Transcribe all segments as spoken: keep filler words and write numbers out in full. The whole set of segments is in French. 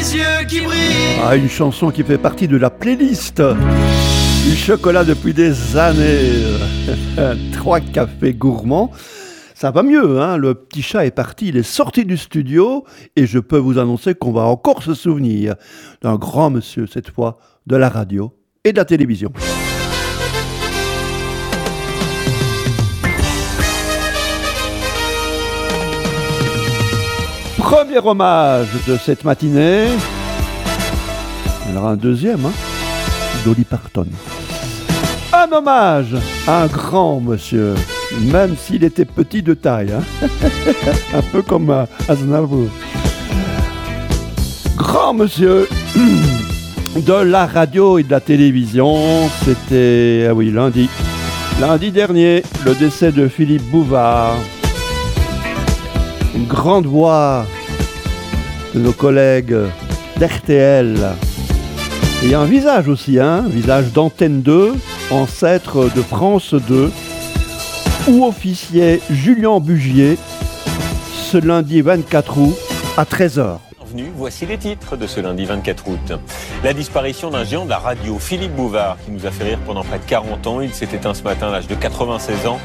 les yeux qui brillent. Ah, une chanson qui fait partie de la playlist du chocolat depuis des années. Trois cafés gourmands. Ça va mieux, hein, le petit chat est parti, il est sorti du studio et je peux vous annoncer qu'on va encore se souvenir d'un grand monsieur, cette fois, de la radio et de la télévision. Premier hommage de cette matinée. Il y en aura un deuxième, hein, Dolly Parton. Un hommage à un grand monsieur, même s'il était petit de taille, hein. Un peu comme euh, Aznavour. Grand monsieur de la radio et de la télévision, c'était, ah oui, lundi, lundi dernier, le décès de Philippe Bouvard. Une grande voix de nos collègues d'R T L. Et un visage aussi, hein, visage d'Antenne deux, ancêtre de France deux, où officiait Julien Bugier ce lundi vingt-quatre août à treize heures. Bienvenue, voici les titres de ce lundi vingt-quatre août. La disparition d'un géant de la radio, Philippe Bouvard, qui nous a fait rire pendant près de quarante ans. Il s'est éteint ce matin à l'âge de quatre-vingt-seize ans.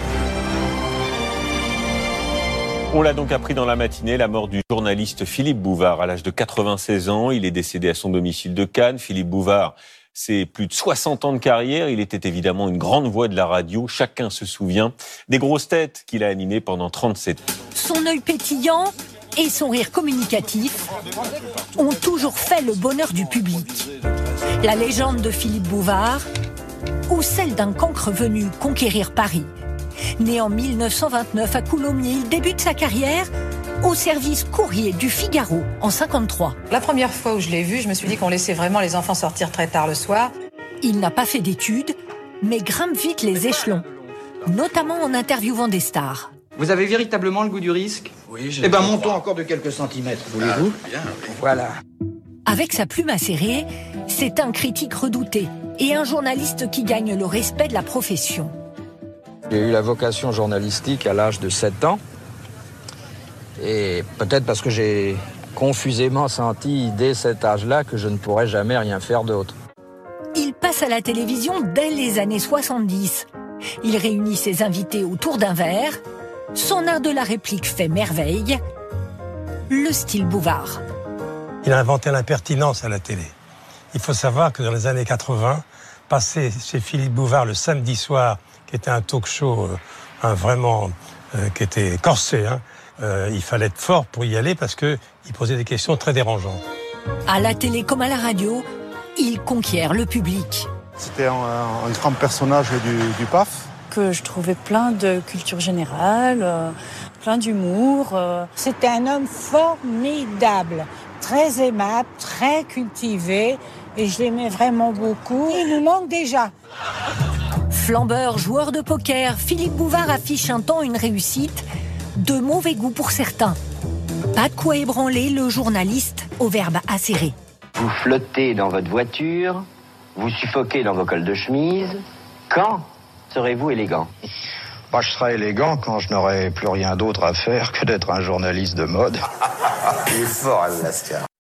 On l'a donc appris dans la matinée, la mort du journaliste Philippe Bouvard à l'âge de quatre-vingt-seize ans. Il est décédé à son domicile de Cannes. Philippe Bouvard, c'est plus de soixante ans de carrière. Il était évidemment une grande voix de la radio. Chacun se souvient des grosses têtes qu'il a animées pendant trente-sept ans. Son œil pétillant et son rire communicatif ont toujours fait le bonheur du public. La légende de Philippe Bouvard ou celle d'un cancre venu conquérir Paris. Né en mille neuf cent vingt-neuf à Coulommiers, il débute sa carrière au service courrier du Figaro en cinquante-trois. La première fois où je l'ai vu, je me suis dit qu'on laissait vraiment les enfants sortir très tard le soir. Il n'a pas fait d'études, mais grimpe vite les échelons, notamment en interviewant des stars. Vous avez véritablement le goût du risque ? Oui, j'ai... Eh ben, montons encore de quelques centimètres, voulez-vous ? Ah, bien, oui. Voilà. Avec sa plume acérée, c'est un critique redouté et un journaliste qui gagne le respect de la profession. J'ai eu la vocation journalistique à l'âge de sept ans. Et peut-être parce que j'ai confusément senti dès cet âge-là que je ne pourrais jamais rien faire d'autre. Il passe à la télévision dès les années soixante-dix. Il réunit ses invités autour d'un verre. Son art de la réplique fait merveille. Le style Bouvard. Il a inventé l'impertinence à la télé. Il faut savoir que dans les années quatre-vingts, passer chez Philippe Bouvard le samedi soir, qui était un talk-show euh, un vraiment euh, qui était corsé, hein, euh, il fallait être fort pour y aller parce qu'il posait des questions très dérangeantes. À la télé comme à la radio, il conquiert le public. C'était un, un grand personnage du, du P A F. Que je trouvais plein de culture générale, euh, plein d'humour. Euh. C'était un homme formidable, très aimable, très cultivé, et je l'aimais vraiment beaucoup. Il nous manque déjà. Flambeur, joueur de poker, Philippe Bouvard affiche un temps une réussite, de mauvais goût pour certains. Pas de quoi ébranler le journaliste au verbe acéré. Vous flottez dans votre voiture, vous suffoquez dans vos cols de chemise. Quand serez-vous élégant ? Moi, je serai élégant quand je n'aurai plus rien d'autre à faire que d'être un journaliste de mode. Il est fort, Alaska.